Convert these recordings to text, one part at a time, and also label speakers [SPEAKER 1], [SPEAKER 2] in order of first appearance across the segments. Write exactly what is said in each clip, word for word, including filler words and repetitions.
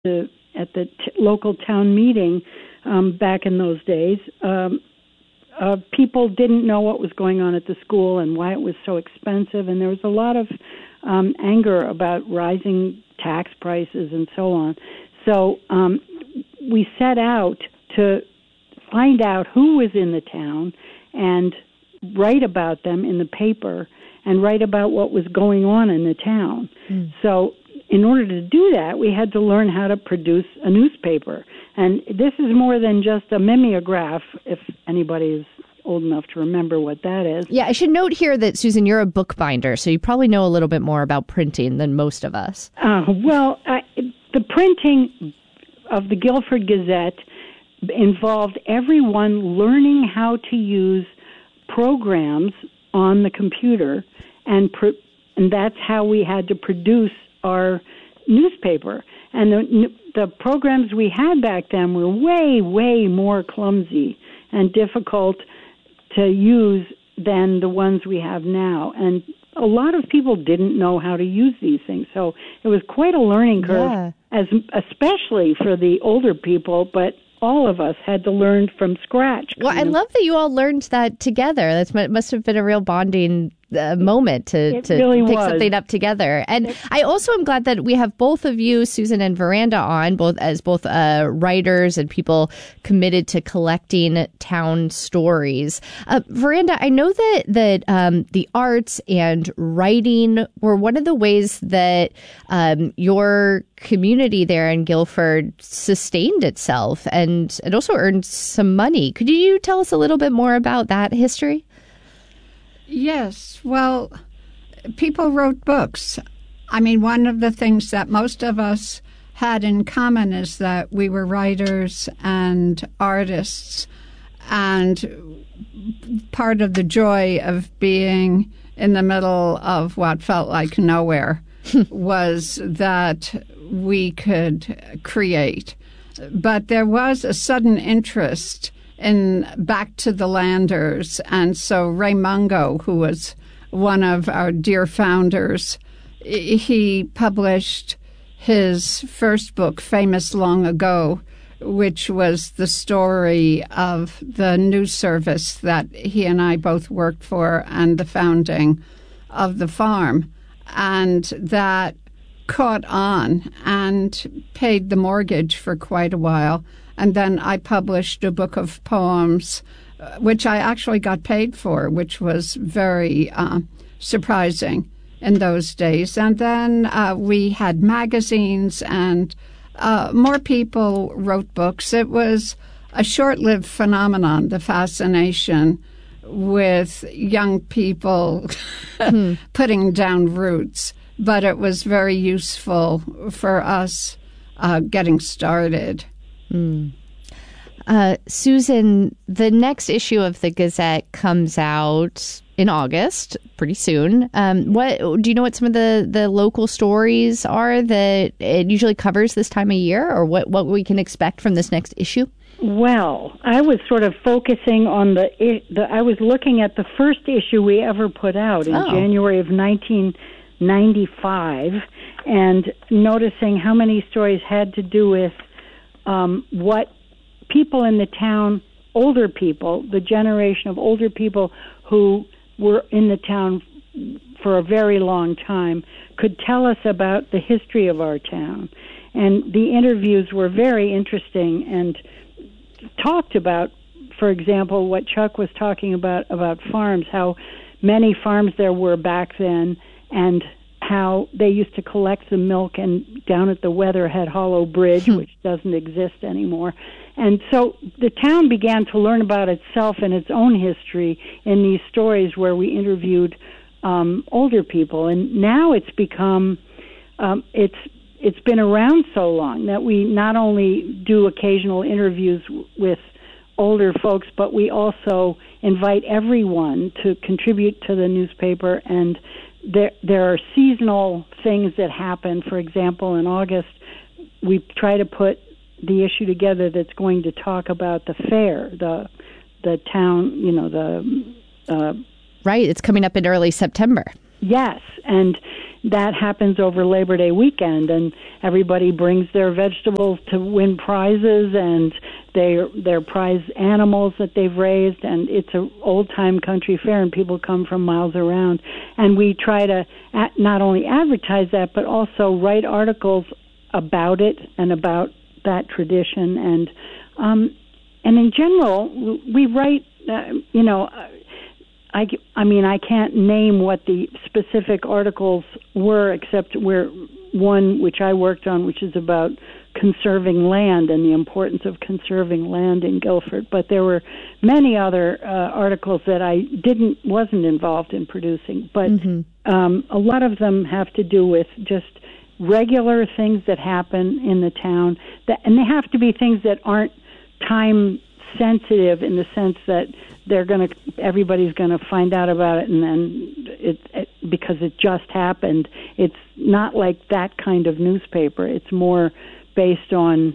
[SPEAKER 1] the at the t- local town meeting um, back in those days, um, uh, people didn't know what was going on at the school and why it was so expensive, and there was a lot of um, anger about rising tax prices and so on. So um, we set out to find out who was in the town and write about them in the paper and write about what was going on in the town. Mm. So in order to do that, we had to learn how to produce a newspaper. And this is more than just a mimeograph, if anybody is old enough to remember what that is.
[SPEAKER 2] Yeah, I should note here that, Susan, you're a bookbinder, so you probably know a little bit more about printing than most of us.
[SPEAKER 1] Uh, well, I, the printing of the Guilford Gazette involved everyone learning how to use programs on the computer, and pr- and that's how we had to produce our newspaper. And the, the programs we had back then were way, way more clumsy and difficult to use than the ones we have now. And a lot of people didn't know how to use these things. So it was quite a learning curve, yeah. as especially for the older people, but all of us had to learn from scratch.
[SPEAKER 2] Well, I love that you all learned that together. That must have been a real bonding uh, moment to, to
[SPEAKER 1] really
[SPEAKER 2] pick
[SPEAKER 1] was.
[SPEAKER 2] something up together. And I also am glad that we have both of you, Susan and Veranda, on, both as both uh, writers and people committed to collecting town stories. Uh, Veranda, I know that, that um, the arts and writing were one of the ways that um, your community there in Guilford sustained itself and it also earned some money. Could you tell us a little bit more about that history?
[SPEAKER 3] Yes. Well, people wrote books. I mean, one of the things that most of us had in common is that we were writers and artists, and part of the joy of being in the middle of what felt like nowhere was that we could create. But there was a sudden interest in Back to the Landers. And so Ray Mungo, who was one of our dear founders, he published his first book, Famous Long Ago, which was the story of the news service that he and I both worked for and the founding of the farm. And that caught on and paid the mortgage for quite a while. And then I published a book of poems, uh, which I actually got paid for, which was very uh, surprising in those days. And then uh, we had magazines and uh, more people wrote books. It was a short-lived phenomenon, the fascination with young people hmm. putting down roots. But it was very useful for us uh, getting started.
[SPEAKER 2] Mm. Uh, Susan, the next issue of the Gazette comes out in August, pretty soon. Um, what do you know what some of the, the local stories are that it usually covers this time of year, or what, what we can expect from this next issue?
[SPEAKER 1] Well, I was sort of focusing on the, the I was looking at the first issue we ever put out in oh. January of nineteen ninety-five and noticing how many stories had to do with um, what people in the town, older people, the generation of older people who were in the town for a very long time, could tell us about the history of our town. And the interviews were very interesting and talked about, for example, what Chuck was talking about, about farms, how many farms there were back then, and how they used to collect the milk and down at the Weatherhead Hollow Bridge, which doesn't exist anymore. And so the town began to learn about itself and its own history in these stories where we interviewed um, older people. And now it's become, um, it's it's been around so long that we not only do occasional interviews w- with older folks, but we also invite everyone to contribute to the newspaper. And There, there are seasonal things that happen. For example, in August, we try to put the issue together that's going to talk about the fair, the the town, you know, the... Uh,
[SPEAKER 2] right, it's coming up in early September.
[SPEAKER 1] Yes, and that happens over Labor Day weekend, and everybody brings their vegetables to win prizes and their their prize animals that they've raised, and it's an old-time country fair, and people come from miles around. And we try to not only advertise that, but also write articles about it and about that tradition. And um, and in general, we write, uh, you know, I, I mean, I can't name what the specific articles were, except where one which I worked on, which is about conserving land and the importance of conserving land in Guilford. But there were many other uh, articles that I didn't wasn't involved in producing. But mm-hmm. um, a lot of them have to do with just regular things that happen in the town, that, and they have to be things that aren't time sensitive in the sense that they're going to everybody's going to find out about it, and then it, it because it just happened. It's not like that kind of newspaper. It's more based on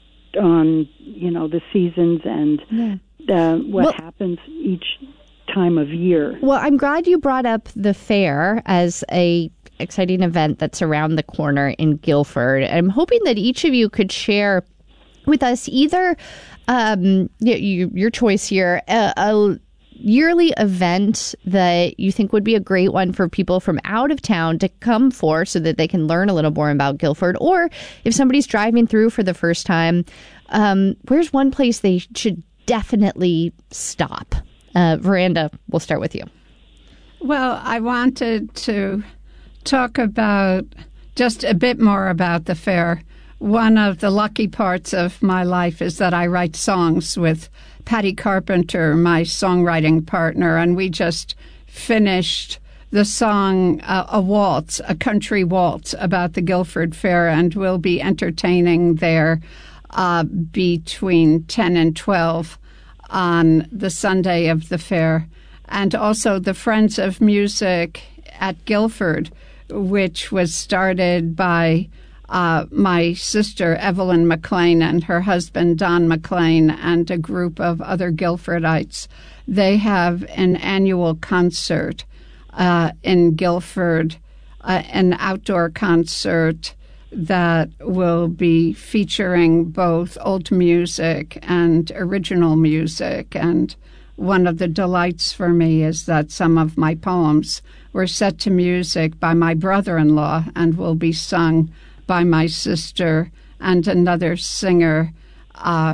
[SPEAKER 1] on you know the seasons and yeah. uh, what well, happens each time of year.
[SPEAKER 2] Well, I'm glad you brought up the fair as a exciting event that's around the corner in Guilford. I'm hoping that each of you could share with us either um, you, your choice here, a, a yearly event that you think would be a great one for people from out of town to come for so that they can learn a little more about Guilford. Or if somebody's driving through for the first time, um, where's one place they should definitely stop? Uh, Veranda, we'll start with you.
[SPEAKER 3] Well, I wanted to talk about just a bit more about the fair. One of the lucky parts of my life is that I write songs with Patty Carpenter, my songwriting partner, and we just finished the song, uh, a waltz, a country waltz about the Guilford Fair, and we'll be entertaining there uh, between ten and twelve on the Sunday of the fair. And also the Friends of Music at Guilford, which was started by uh, my sister Evelyn McLean and her husband Don McLean and a group of other Guilfordites. They have an annual concert uh, in Guilford, uh, an outdoor concert that will be featuring both old music and original music. And one of the delights for me is that some of my poems were set to music by my brother-in-law and will be sung by my sister and another singer. Uh,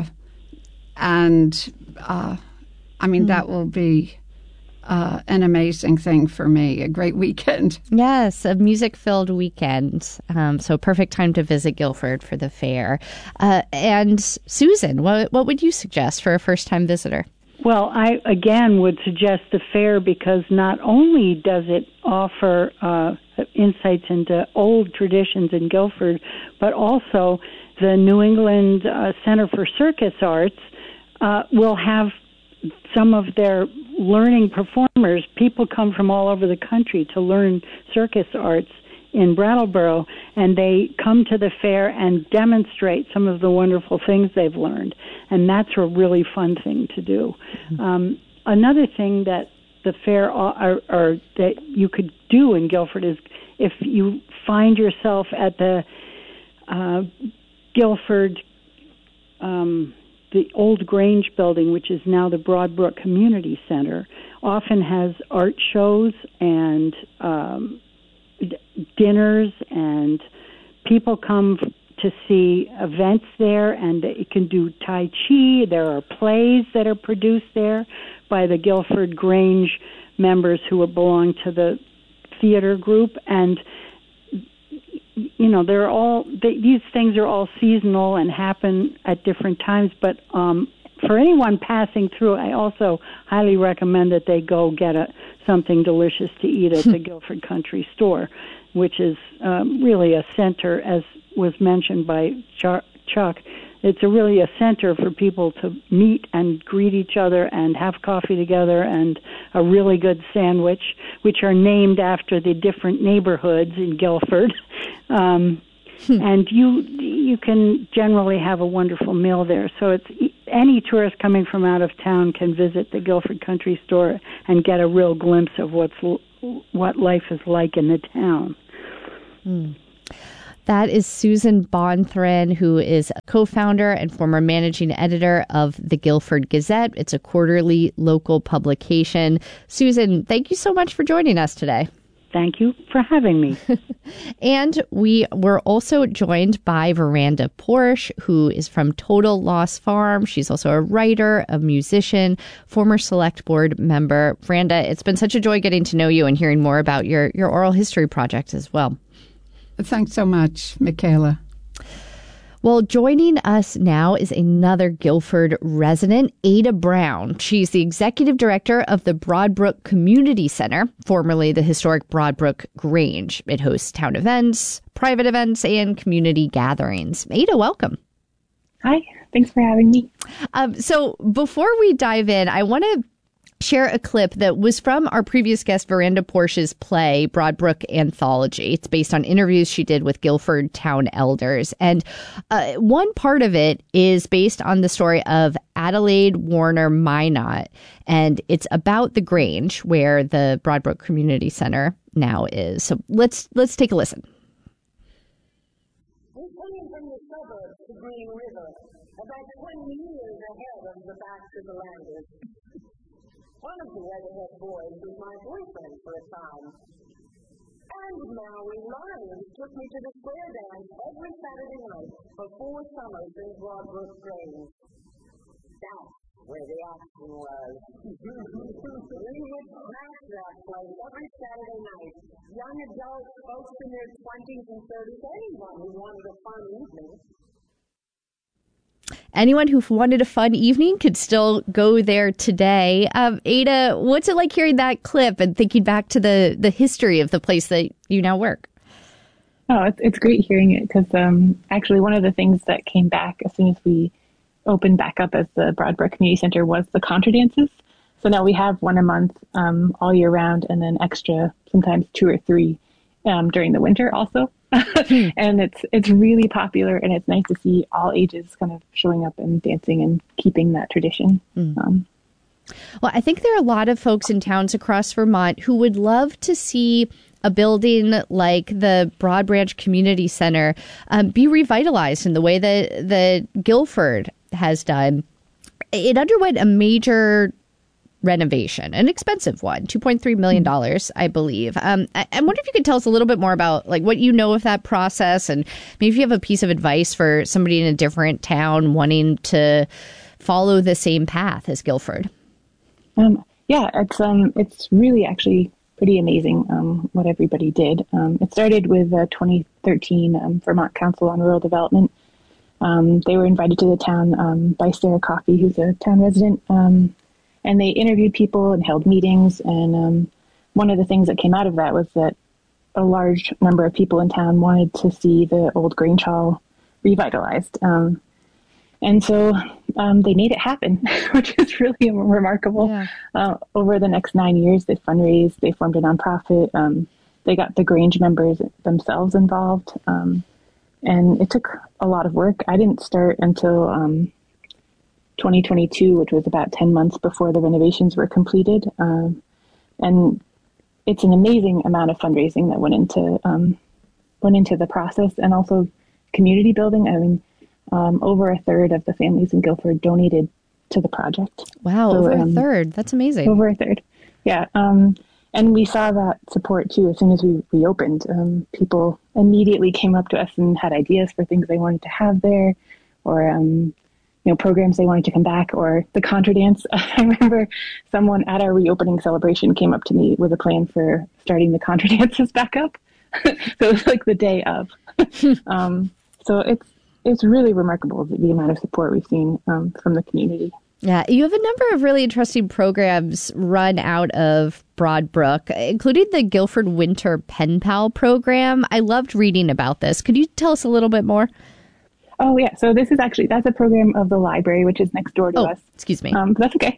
[SPEAKER 3] and, uh, I mean, mm. that will be uh, an amazing thing for me, a great weekend.
[SPEAKER 2] Yes, a music-filled weekend. Um, so perfect time to visit Guilford for the fair. Uh, and Susan, what, what would you suggest for a first-time visitor?
[SPEAKER 1] Well, I, again, would suggest the fair because not only does it offer uh, insights into old traditions in Guilford, but also the New England uh, Center for Circus Arts uh, will have some of their learning performers. People come from all over the country to learn circus arts in Brattleboro, and they come to the fair and demonstrate some of the wonderful things they've learned, and that's a really fun thing to do. Mm-hmm. Um, another thing that the fair or, or that you could do in Guilford is if you find yourself at the uh, Guilford, um, the old Grange building, which is now the Broadbrook Community Center, often has art shows and um, dinners, and people come to see events there, and it can do Tai Chi. There are plays that are produced there by the Guilford Grange members who belong to the theater group, and you know they're all they, these things are all seasonal and happen at different times. But um, for anyone passing through, I also highly recommend that they go get a something delicious to eat at the Guilford Country Store, which is um, really a center, as was mentioned by Chuck. It's a really a center for people to meet and greet each other and have coffee together, and a really good sandwich, which are named after the different neighborhoods in Guilford. Um, hmm. And you you can generally have a wonderful meal there. So it's any tourist coming from out of town can visit the Guilford Country Store and get a real glimpse of what's what life is like in the town.
[SPEAKER 2] Mm. That is Susan Bonthran, who is a co-founder and former managing editor of the Guilford Gazette. It's a quarterly local publication. Susan, thank you so much for joining us today.
[SPEAKER 1] Thank you for having me.
[SPEAKER 2] And we were also joined by Veranda Porsche, who is from Total Loss Farm. She's also a writer, a musician, former select board member. Veranda, it's been such a joy getting to know you and hearing more about your, your oral history project as well.
[SPEAKER 3] Thanks so much, Michaela.
[SPEAKER 2] Well, joining us now is another Guilford resident, Ada Brown. She's the executive director of the Broadbrook Community Center, formerly the historic Broadbrook Grange. It hosts town events, private events, and community gatherings. Ada, welcome.
[SPEAKER 4] Hi, thanks for having me.
[SPEAKER 2] Um, so before we dive in, I want to share a clip that was from our previous guest, Veranda Porsche's play, Broadbrook Anthology. It's based on interviews she did with Guilford town elders. And uh, one part of it is based on the story of Adelaide Warner Minot. And it's about the Grange, where the Broadbrook Community Center now is. So let's let's take a listen.
[SPEAKER 5] We came from the suburbs to Green River, about twenty years ahead of the Baxter Landers. One of the Weatherhead boys was my boyfriend for a time. And Maui Lyons took me to the square dance every Saturday night for four summers in Broadbrook Grange. That's where the action was. We would smash that place every Saturday night. Young adults, folks in their twenties and thirties, anyone who wanted a fun evening.
[SPEAKER 2] Anyone who wanted a fun evening could still go there today. Um, Ada, what's it like hearing that clip and thinking back to the, the history of the place that you now work?
[SPEAKER 4] Oh, it's it's great hearing it because um, actually one of the things that came back as soon as we opened back up as the Broadbrook Community Center was the contra dances. So now we have one a month um, all year round, and then extra, sometimes two or three um, during the winter also. And it's it's really popular, and it's nice to see all ages kind of showing up and dancing and keeping that tradition. Mm. Um,
[SPEAKER 2] well, I think there are a lot of folks in towns across Vermont who would love to see a building like the Broad Branch Community Center um, be revitalized in the way that, that Guilford has done. It underwent a major renovation, an expensive one, two point three million dollars, I believe. Um, I, I wonder if you could tell us a little bit more about like what you know of that process, and maybe if you have a piece of advice for somebody in a different town wanting to follow the same path as Guilford.
[SPEAKER 4] Um, yeah, it's um, it's really actually pretty amazing um, what everybody did. Um, it started with uh, twenty thirteen um, Vermont Council on Rural Development. Um, they were invited to the town um, by Sarah Coffey, who's a town resident. Um, And they interviewed people and held meetings. And um, one of the things that came out of that was that a large number of people in town wanted to see the old Grange Hall revitalized. Um, and so um, they made it happen, which is really remarkable. Yeah. Uh, over the next nine years, they fundraised, they formed a nonprofit. Um, they got the Grange members themselves involved. Um, and it took a lot of work. I didn't start until Um, twenty twenty-two, which was about ten months before the renovations were completed. Um, and it's an amazing amount of fundraising that went into um, went into the process, and also community building. I mean, um, over a third of the families in Guilford donated to the project.
[SPEAKER 2] Wow, so, over a um, third. That's amazing.
[SPEAKER 4] Over a third. Yeah. Um, and we saw that support too as soon as we reopened. Um, people immediately came up to us and had ideas for things they wanted to have there, or um, you know, programs they wanted to come back, or the contra dance. I remember someone at our reopening celebration came up to me with a plan for starting the contra dances back up. So it was like the day of. um, so it's it's really remarkable the, the amount of support we've seen um, from the community.
[SPEAKER 2] Yeah, you have a number of really interesting programs run out of Broadbrook, including the Guilford Winter Pen Pal program. I loved reading about this. Could you tell us a little bit more?
[SPEAKER 4] Oh, yeah. So this is actually, that's a program of the library, which is next door to
[SPEAKER 2] oh,
[SPEAKER 4] us.
[SPEAKER 2] Excuse me.
[SPEAKER 4] Um, but that's okay.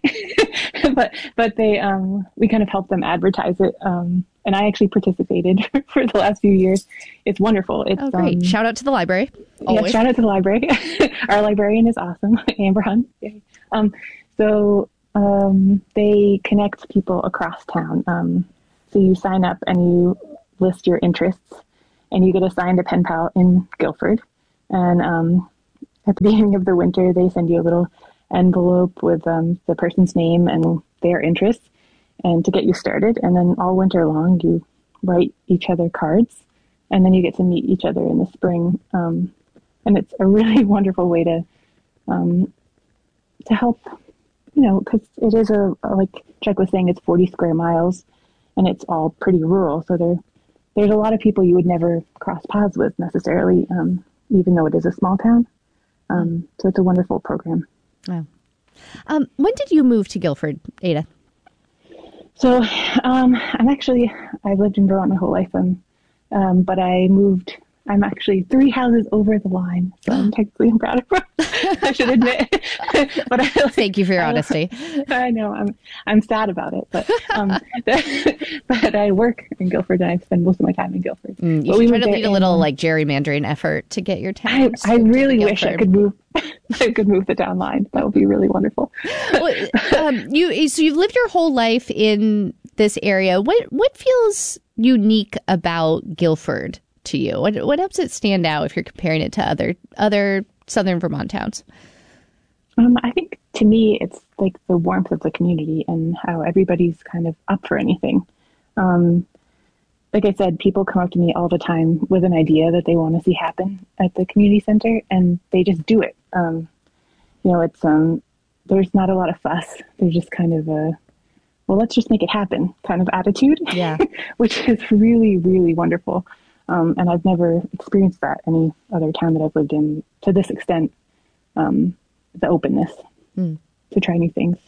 [SPEAKER 4] but but they, um, we kind of helped them advertise it. Um, and I actually participated for the last few years. It's wonderful. It's,
[SPEAKER 2] oh, great. Um, shout out to the library.
[SPEAKER 4] Always. Yeah, shout out to the library. Our librarian is awesome, Amber Hunt. Um, so um, they connect people across town. Um, so you sign up and you list your interests. and you get assigned a pen pal in Guilford. And um, at the beginning of the winter, they send you a little envelope with um, the person's name and their interests, and to get you started. And then all winter long, you write each other cards, and then you get to meet each other in the spring. Um, and it's a really wonderful way to um, to help, you know, because it is a, a, like Chuck was saying, it's forty square miles, and it's all pretty rural. So there, there's a lot of people you would never cross paths with necessarily, um, even though it is a small town. Um, so it's a wonderful program.
[SPEAKER 2] Wow. Um, when did you move to Guilford, Ada?
[SPEAKER 4] So um, I'm actually, I've lived in Vermont my whole life, um, um, but I moved, I'm actually three houses over the line, so I'm technically I'm proud of it. I should admit. But I, like,
[SPEAKER 2] Thank you for your honesty.
[SPEAKER 4] I know, I'm I'm sad about it, but um, but I work in Guilford, and I spend most of my time in Guilford.
[SPEAKER 2] Mm, you
[SPEAKER 4] but
[SPEAKER 2] should try to lead a little like gerrymandering effort to get your town.
[SPEAKER 4] I, I really wish I could move. I could move the town line. That would be really wonderful.
[SPEAKER 2] well, um, you so you've lived your whole life in this area. What what feels unique about Guilford to you? What what helps it stand out if you're comparing it to other other southern Vermont towns?
[SPEAKER 4] Um, I think to me, it's like the warmth of the community and how everybody's kind of up for anything. Um, like I said, people come up to me all the time with an idea that they want to see happen at the community center, and they just do it. Um, you know, it's um, there's not a lot of fuss. There's just kind of a, well, let's just make it happen kind of attitude,
[SPEAKER 2] yeah,
[SPEAKER 4] which is really, really wonderful. Um, and I've never experienced that any other town that I've lived in to this extent. Um, the openness mm. to try new things.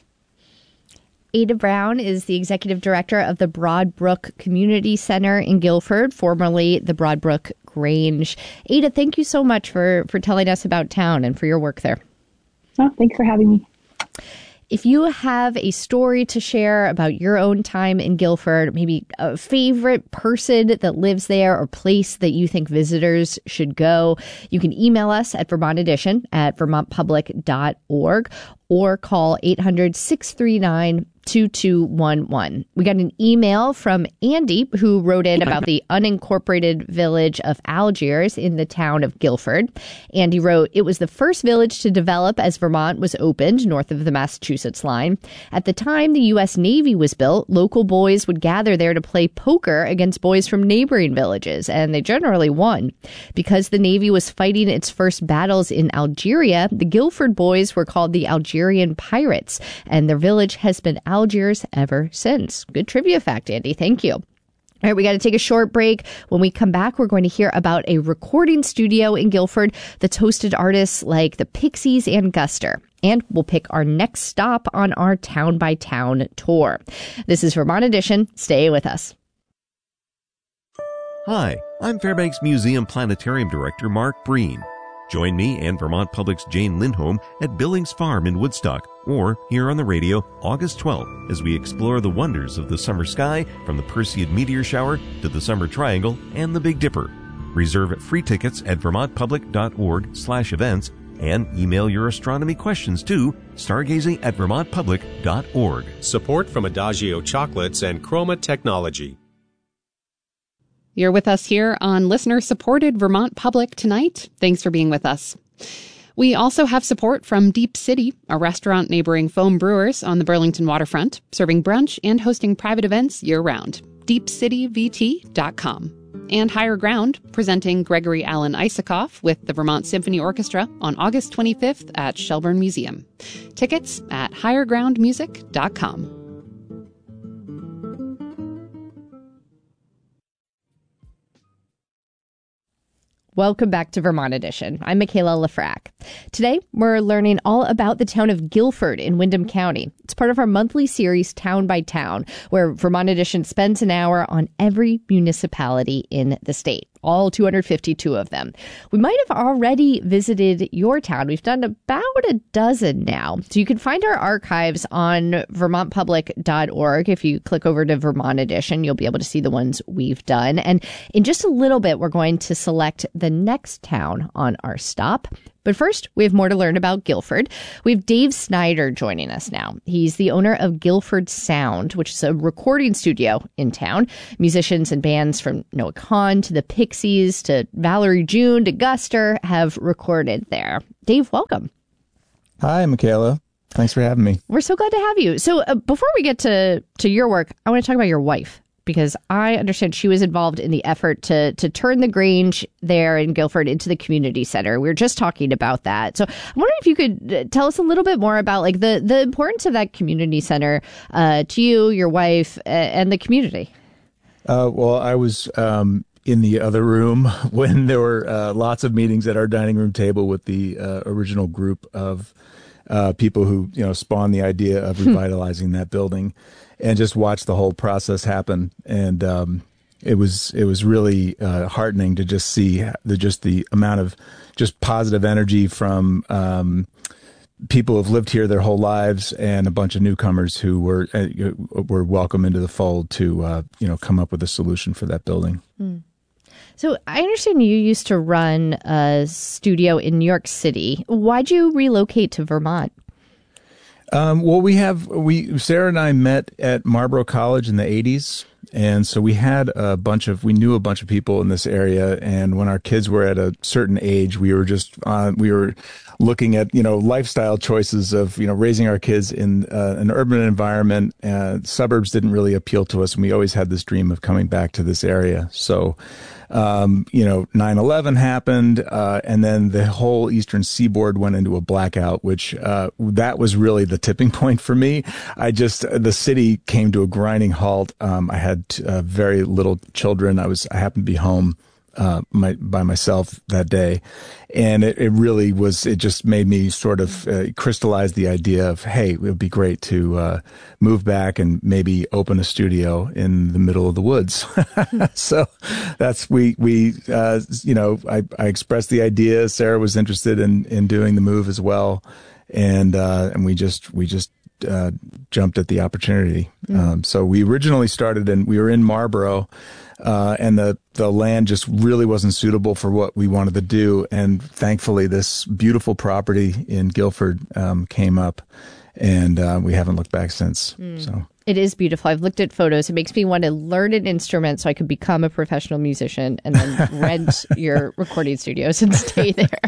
[SPEAKER 2] Ada Brown is the executive director of the Broadbrook Community Center in Guilford, formerly the Broadbrook Grange. Ada, thank you so much for, for telling us about town and for your work there.
[SPEAKER 4] Oh, thanks for having me.
[SPEAKER 2] If you have a story to share about your own time in Guilford, maybe a favorite person that lives there or place that you think visitors should go, you can email us at Vermont Edition at vermont public dot org or call eight hundred, six three nine, two two one one. We got an email from Andy who wrote in about the unincorporated village of Algiers in the town of Guilford. Andy wrote, it was the first village to develop as Vermont was opened north of the Massachusetts line. At the time the U S Navy was built, local boys would gather there to play poker against boys from neighboring villages, and they generally won. Because the Navy was fighting its first battles in Algeria, the Guilford boys were called the Algerian Pirates, and their village has been Algiers ever since. Good trivia fact, Andy. Thank you. All right, we got to take a short break. When we come back, we're going to hear about a recording studio in Guilford that's hosted artists like the Pixies and Guster. And we'll pick our next stop on our Town by Town tour. This is Vermont Edition. Stay with us.
[SPEAKER 6] Hi, I'm Fairbanks Museum Planetarium Director Mark Breen. Join me and Vermont Public's Jane Lindholm at Billings Farm in Woodstock, or here on the radio August twelfth as we explore the wonders of the summer sky from the Perseid meteor shower to the Summer Triangle and the Big Dipper. Reserve free tickets at vermont public dot org slash events and email your astronomy questions to stargazing at vermont public dot org.
[SPEAKER 7] Support from Adagio Chocolates and Chroma Technology.
[SPEAKER 8] You're with us here on listener-supported Vermont Public tonight. Thanks for being with us. We also have support from Deep City, a restaurant neighboring Foam Brewers on the Burlington waterfront, serving brunch and hosting private events year-round. deep city v t dot com. And Higher Ground, presenting Gregory Alan Isakoff with the Vermont Symphony Orchestra on August twenty-fifth at Shelburne Museum. Tickets at higher ground music dot com.
[SPEAKER 2] Welcome back to Vermont Edition. I'm Michaela Lafrac. Today, we're learning all about the town of Guilford in Windham County. It's part of our monthly series, Town by Town, where Vermont Edition spends an hour on every municipality in the state, all two hundred fifty-two of them. We might have already visited your town. We've done about a dozen now. So you can find our archives on vermont public dot org. If you click over to Vermont Edition, you'll be able to see the ones we've done. And in just a little bit, we're going to select the next town on our stop. But first, we have more to learn about Guilford. We have Dave Snyder joining us now. He's the owner of Guilford Sound, which is a recording studio in town. Musicians and bands from Noah Kahan to the Pixies to Valerie June to Guster have recorded there. Dave, welcome.
[SPEAKER 9] Hi, Michaela. Thanks for having me.
[SPEAKER 2] We're so glad to have you. So uh, before we get to, to your work, I want to talk about your wife, because I understand she was involved in the effort to to turn the Grange there in Guilford into the community center. We were just talking about that. So I'm wondering if you could tell us a little bit more about like the, the importance of that community center uh, to you, your wife, uh, and the community.
[SPEAKER 9] Uh, well, I was um, in the other room when there were uh, lots of meetings at our dining room table with the uh, original group of uh, people who, you know, spawned the idea of revitalizing that building. And just watch the whole process happen, and um, it was it was really uh, heartening to just see the just the amount of just positive energy from um, people who've lived here their whole lives, and a bunch of newcomers who were uh, were welcome into the fold to uh, you know come up with a solution for that building.
[SPEAKER 2] Mm. So I understand you used to run a studio in New York City. Why'd you relocate to Vermont?
[SPEAKER 9] Um, well, we have, we, Sarah and I met at Marlborough College in the eighties. And so we had a bunch of, we knew a bunch of people in this area. And when our kids were at a certain age, we were just, uh, we were looking at, you know, lifestyle choices of, you know, raising our kids in uh, an urban environment. Uh, suburbs didn't really appeal to us. And we always had this dream of coming back to this area. So, Um, you know, nine eleven happened, uh, and then the whole Eastern Seaboard went into a blackout, which, uh, that was really the tipping point for me. I just, the city came to a grinding halt. Um, I had, uh, very little children. I was, I happened to be home, uh, my, by myself that day. And it, it really was, it just made me sort of uh, crystallize the idea of, hey, it would be great to uh, move back and maybe open a studio in the middle of the woods. So that's, we, we uh, you know, I, I expressed the idea. Sarah was interested in, in doing the move as well. And, uh, and we just, we just, uh, jumped at the opportunity. Mm. Um, so we originally started and we were in Marlborough. Uh, and the, the land just really wasn't suitable for what we wanted to do. And thankfully, this beautiful property in Guilford um, came up, and uh, we haven't looked back since. Mm. So
[SPEAKER 2] it is beautiful. I've looked at photos. It makes me want to learn an instrument so I could become a professional musician and then rent your recording studios and stay there.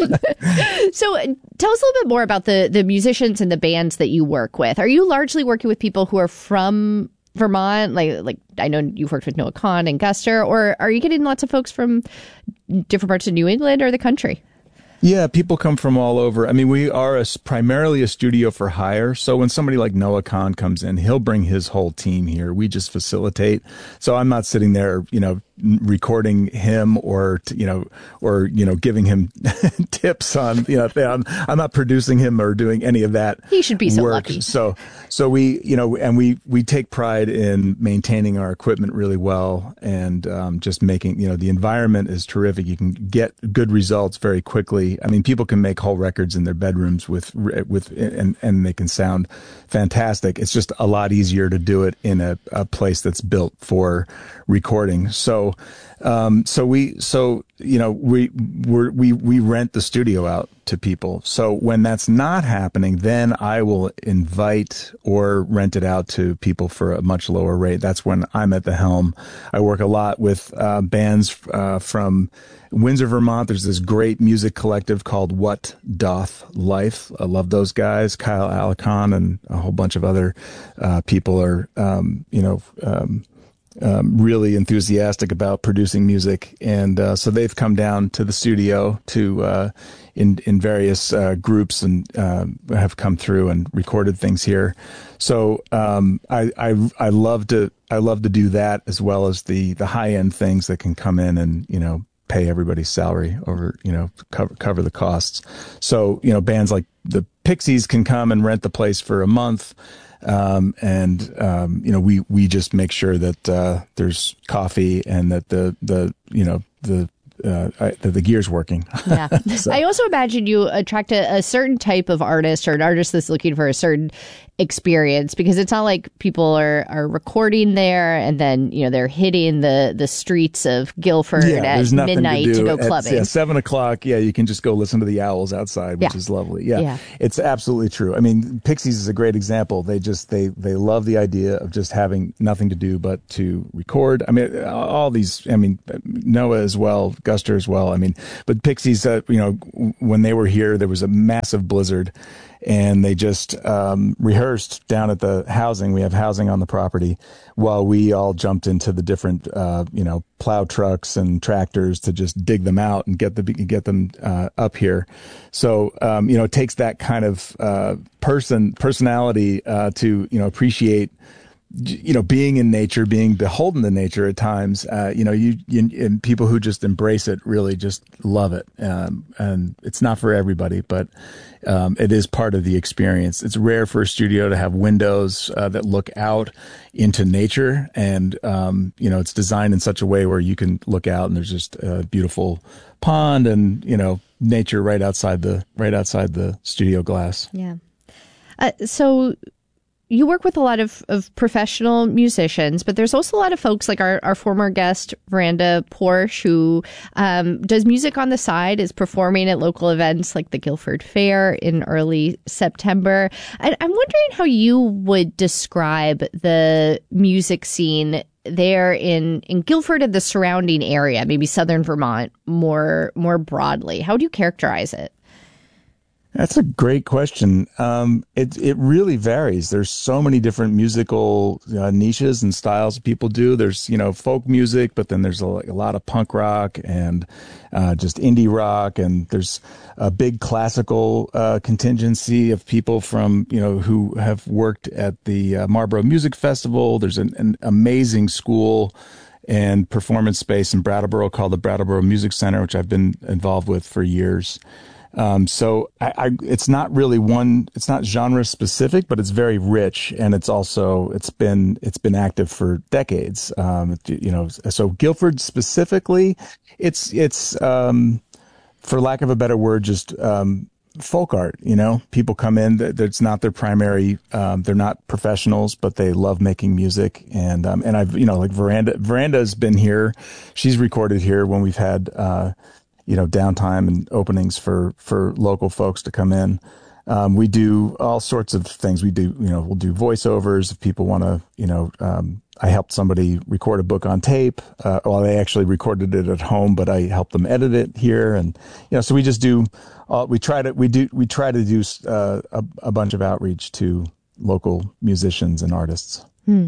[SPEAKER 2] So tell us a little bit more about the, the musicians and the bands that you work with. Are you largely working with people who are from Vermont, like like I know you've worked with Noah Kahan and Guster, or are you getting lots of folks from different parts of New England or the country?
[SPEAKER 9] Yeah, people come from all over. I mean, we are a, primarily a studio for hire. So when somebody like Noah Kahan comes in, he'll bring his whole team here. We just facilitate. So I'm not sitting there, you know, recording him or, you know, or, you know, giving him tips on, you know, I'm, I'm not producing him or doing any of that.
[SPEAKER 2] He should be so
[SPEAKER 9] work.
[SPEAKER 2] lucky.
[SPEAKER 9] So, so we, you know, and we, we take pride in maintaining our equipment really well, and um, just making, you know, the environment is terrific. You can get good results very quickly. I mean, people can make whole records in their bedrooms with, with, and, and they can sound fantastic. It's just a lot easier to do it in a, a place that's built for recording. So, um, so we, so, you know, we, we're, we, we rent the studio out to people. So when that's not happening, then I will invite or rent it out to people for a much lower rate. That's when I'm at the helm. I work a lot with, uh, bands, uh, from Windsor, Vermont. There's this great music collective called What Doth Life. I love those guys. Kyle Alicon and a whole bunch of other, uh, people are, um, you know, um, Um, really enthusiastic about producing music, and uh, so they've come down to the studio to uh, in in various uh, groups and uh, have come through and recorded things here. So um, I, I I love to I love to do that, as well as the the high end things that can come in and, you know, pay everybody's salary over, you know, cover cover the costs. So, you know, bands like the Pixies can come and rent the place for a month. Um, and, um, you know, we, we just make sure that, uh, there's coffee and that the, the, you know, the, uh, I, the, the gear's working.
[SPEAKER 2] Yeah. so. I also imagine you attract a, a certain type of artist or an artist that's looking for a certain experience, because it's not like people are, are recording there and then, you know, they're hitting the, the streets of Guilford
[SPEAKER 9] yeah,
[SPEAKER 2] at midnight to, to go
[SPEAKER 9] at,
[SPEAKER 2] clubbing.
[SPEAKER 9] Yeah, seven o'clock. Yeah, you can just go listen to the owls outside, which
[SPEAKER 2] yeah.
[SPEAKER 9] is lovely. Yeah,
[SPEAKER 2] yeah,
[SPEAKER 9] it's absolutely true. I mean, Pixies is a great example. They just they they love the idea of just having nothing to do but to record. I mean, all these. I mean, Noah as well, Guster as well. I mean, but Pixies, uh, you know, when they were here, there was a massive blizzard. And they just um, rehearsed down at the housing. We have housing on the property, while we all jumped into the different, uh, you know, plow trucks and tractors to just dig them out and get the get them uh, up here. So um, you know, it takes that kind of uh, person personality uh, to you know appreciate. You know, being in nature, being beholden to nature at times, uh, you know, you, you and people who just embrace it really just love it. Um, and it's not for everybody, but um, it is part of the experience. It's rare for a studio to have windows uh, that look out into nature, and um, you know, it's designed in such a way where you can look out and there's just a beautiful pond and you know, nature right outside the right outside the studio glass.
[SPEAKER 2] Yeah. Uh, so. You work with a lot of, of professional musicians, but there's also a lot of folks like our, our former guest, Veranda Porsche, who um, does music on the side, is performing at local events like the Guilford Fair in early September. And I'm wondering how you would describe the music scene there in, in Guilford and the surrounding area, maybe southern Vermont more more broadly. How would you characterize it?
[SPEAKER 9] That's a great question. Um, it it really varies. There's so many different musical uh, niches and styles people do. There's you know folk music, but then there's a, a lot of punk rock and uh, just indie rock, and there's a big classical uh, contingency of people from you know who have worked at the uh, Marlboro Music Festival. There's an, an amazing school and performance space in Brattleboro called the Brattleboro Music Center, which I've been involved with for years. Um, so I, I, it's not really one, it's not genre specific, but it's very rich. And it's also, it's been, it's been active for decades. Um, you know, so Guilford specifically, it's, it's, um, for lack of a better word, just, um, folk art, you know, people come in, that's not their primary, um, they're not professionals, but they love making music. And, um, and I've, you know, like Veranda, Veranda's been here. She's recorded here when we've had, uh, you know, downtime and openings for, for local folks to come in. Um, we do all sorts of things. We do, you know, we'll do voiceovers if people want to, you know, um, I helped somebody record a book on tape. Uh, well, they actually recorded it at home, but I helped them edit it here. And, you know, so we just do, uh, we try to, we do, we try to do uh, a, a bunch of outreach to local musicians and artists.
[SPEAKER 2] Hmm.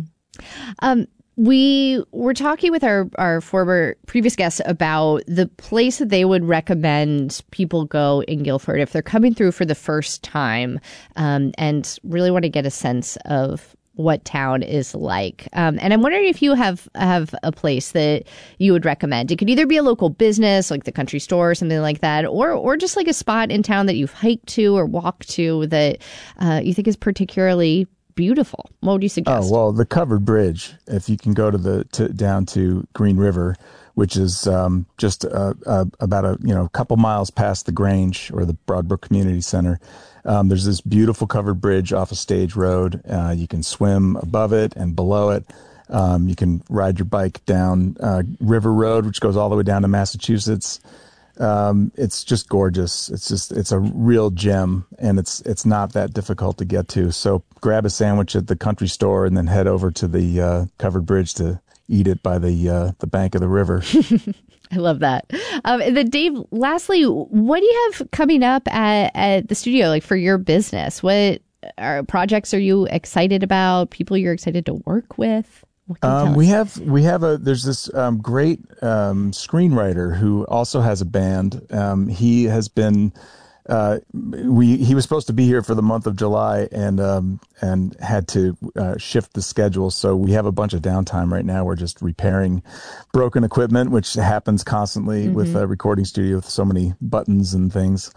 [SPEAKER 2] Um, We were talking with our, our former previous guests about the place that they would recommend people go in Guilford if they're coming through for the first time um, and really want to get a sense of what town is like. Um, and I'm wondering if you have have a place that you would recommend. It could either be a local business like the country store or something like that, or or just like a spot in town that you've hiked to or walked to that uh, you think is particularly beautiful. What would you suggest?
[SPEAKER 9] Oh, well, the covered bridge, if you can go to the to, down to Green River, which is um, just uh, uh, about a you know couple miles past the Grange or the Broadbrook Community Center. Um, there's this beautiful covered bridge off a stage road. Uh, you can swim above it and below it. Um, you can ride your bike down uh, River Road, which goes all the way down to Massachusetts. Um, it's just gorgeous. It's just, it's a real gem, and it's, it's not that difficult to get to. So grab a sandwich at the country store and then head over to the, uh, covered bridge to eat it by the, uh, the bank of the river.
[SPEAKER 2] I love that. Um, and then Dave, lastly, what do you have coming up at, at the studio, like for your business? What are projects are you excited about? People you're excited to work with?
[SPEAKER 9] Um, we have we have a there's this um, great um, screenwriter who also has a band. Um, he has been uh, we he was supposed to be here for the month of July and um, and had to uh, shift the schedule. So we have a bunch of downtime right now. We're just repairing broken equipment, which happens constantly mm-hmm. with a recording studio with so many buttons and things.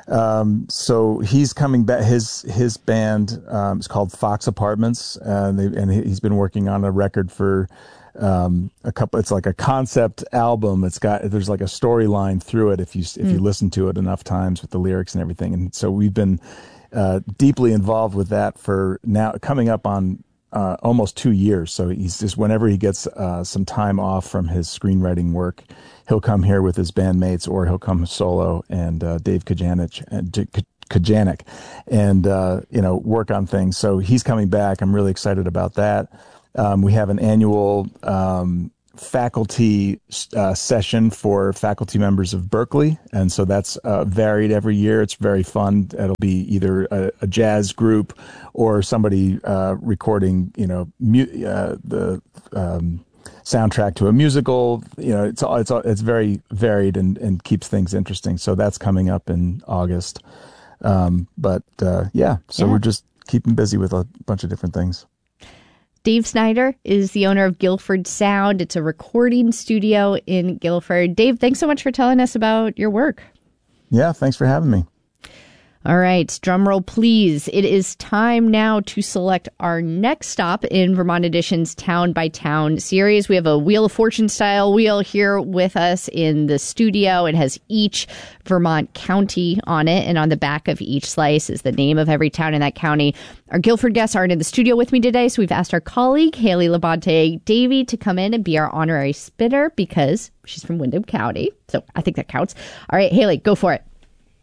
[SPEAKER 9] Um, so he's coming back. His, his band, um, is called Fox Apartments. Uh, they, and he's been working on a record for, um, a couple. It's like a concept album. It's got there's like a storyline through it if you if mm. you listen to it enough times with the lyrics and everything. And so we've been uh, deeply involved with that for now, coming up on uh, almost two years. So he's just whenever he gets uh, some time off from his screenwriting work, he'll come here with his bandmates, or he'll come solo and uh, Dave Kajanich and. Kajanik and, uh, you know, work on things. So he's coming back. I'm really excited about that. Um, we have an annual um, faculty uh, session for faculty members of Berkeley. And so that's uh, varied every year. It's very fun. It'll be either a, a jazz group or somebody uh, recording, you know, mu- uh, the um, soundtrack to a musical. You know, it's all, it's all, it's very varied and, and keeps things interesting. So that's coming up in August. Um, but, uh, yeah, so yeah. we're just keeping busy with a bunch of different things.
[SPEAKER 2] Dave Snyder is the owner of Guilford Sound. It's a recording studio in Guilford. Dave, thanks so much for telling us about your work.
[SPEAKER 9] Yeah, thanks for having me.
[SPEAKER 2] All right, drum roll, please. It is time now to select our next stop in Vermont Edition's Town by Town series. We have a Wheel of Fortune style wheel here with us in the studio. It has each Vermont county on it, and on the back of each slice is the name of every town in that county. Our Guilford guests aren't in the studio with me today, so we've asked our colleague, Haley Labonte Davy, to come in and be our honorary spinner because she's from Windham County. So I think that counts. All right, Haley, go for it.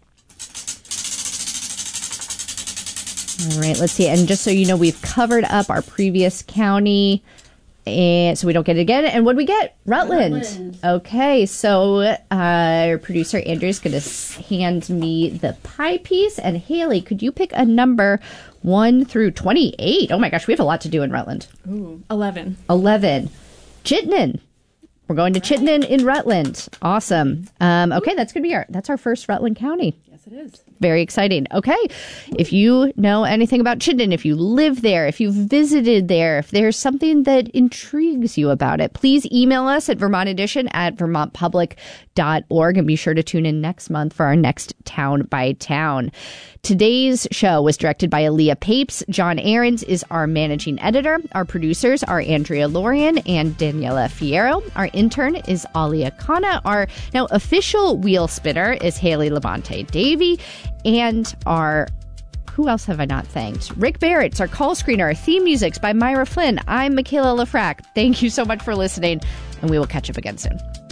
[SPEAKER 2] All right, let's see. And just so you know, we've covered up our previous county, and so we don't get it again. And what do we get? Rutland. Rutland. Okay, so uh, our producer Andrew is going to hand me the pie piece. And Haley, could you pick a number one through twenty-eight? Oh my gosh, we have a lot to do in Rutland.
[SPEAKER 10] Ooh, eleven.
[SPEAKER 2] eleven. Chittenden. We're going to Chittenden in Rutland. Awesome. Um, okay, that's going to be our, that's our first Rutland County.
[SPEAKER 10] Yes, it is.
[SPEAKER 2] Very exciting. Okay. If you know anything about Chittenden, if you live there, if you've visited there, if there's something that intrigues you about it, please email us at Vermont Edition at vermont public dot org and be sure to tune in next month for our next Town by Town. Today's show was directed by Aaliyah Papes. John Ahrens is our managing editor. Our producers are Andrea Lorian and Daniela Fierro. Our intern is Alia Khanna. Our now official wheel spinner is Haley Labonte Davy. And our, who else have I not thanked? Rick Barrett's our call screener. Our theme music's by Myra Flynn. I'm Michaela Lafrac. Thank you so much for listening, and we will catch up again soon.